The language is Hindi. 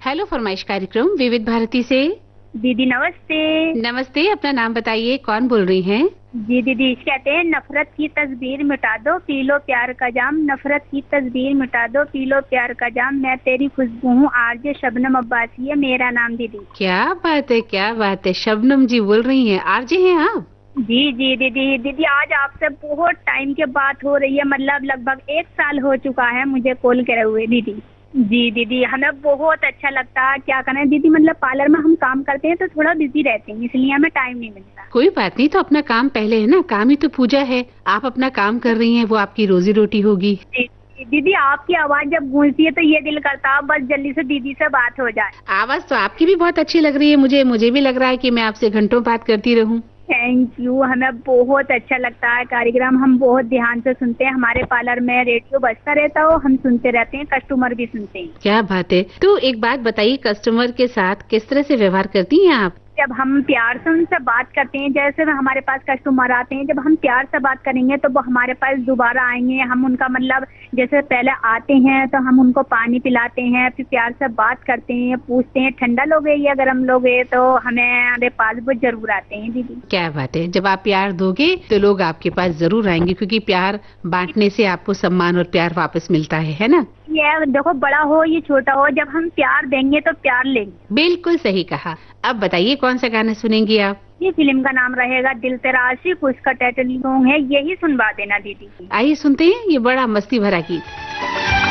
हेलो फरमाइश कार्यक्रम विविध भारती से। दीदी नमस्ते। नमस्ते, अपना नाम बताइए, कौन बोल रही हैं? जी दीदी, कहते हैं नफरत की तस्वीर मिटा दो पी लो प्यार का जाम, नफरत की तस्वीर मिटा दो पी लो प्यार का जाम, मैं तेरी खुशबू हूँ आरजे शबनम अब्बासी है मेरा नाम। दीदी क्या बात है, क्या बात है, शबनम जी बोल रही हैं, आरजे हैं आप? जी जी दीदी, दीदी आज आपसे बहुत टाइम के बात हो रही है, मतलब लगभग 1 साल हो चुका है मुझे कॉल करे हुए। दीदी जी दीदी, हमें बहुत अच्छा लगता है, क्या करें दीदी, मतलब पार्लर में हम काम करते हैं तो थोड़ा बिजी रहते हैं, इसलिए हमें टाइम नहीं मिलता। कोई बात नहीं, तो अपना काम पहले है ना, काम ही तो पूजा है। आप अपना काम कर रही हैं, वो आपकी रोजी रोटी होगी। जी दीदी, आपकी आवाज जब गूंजती है तो ये दिल करता है बस जल्दी से दीदी से बात हो जाए। आवाज तो आपकी भी बहुत अच्छी लग रही है, मुझे भी लग रहा है कि मैं आपसे घंटों बात करती रहूं। थैंक यू, हमें बहुत अच्छा लगता है कार्यक्रम, हम बहुत ध्यान से सुनते हैं, हमारे पार्लर में रेडियो बजता रहता हो, हम सुनते रहते हैं, कस्टमर भी सुनते हैं। क्या बात है। तो एक बात बताइए, कस्टमर के साथ किस तरह से व्यवहार करती हैं आप? जब हम प्यार से उनसे बात करते हैं, जैसे हमारे पास कस्टमर आते हैं, जब हम प्यार से बात करेंगे तो वो हमारे पास दोबारा आएंगे। हम उनका मतलब जैसे पहले आते हैं तो हम उनको पानी पिलाते हैं, फिर प्यार से बात करते हैं, पूछते हैं ठंडा लोगे या गर्म लोगे, तो हमारे पास वो जरूर आते हैं। दीदी क्या बात है, जब आप प्यार दोगे तो लोग आपके पास जरूर आएंगे, क्योंकि प्यार बांटने से आपको सम्मान और प्यार वापस मिलता है ना? ये देखो, बड़ा हो या छोटा हो, जब हम प्यार देंगे तो प्यार लेंगे। बिल्कुल सही कहा। अब बताइए, कौन सा गाना सुनेंगी आप? ये फिल्म का नाम रहेगा दिल तेरा आशिक, उसका टाइटल सॉन्ग है, यही सुनवा देना दीदी। आइए सुनते हैं ये बड़ा मस्ती भरा गीत।